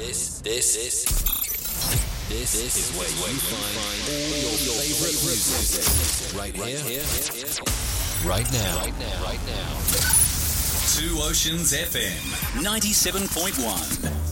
This is where you find all your favorite music. Right here, right now. 2 Oceans FM 97.1.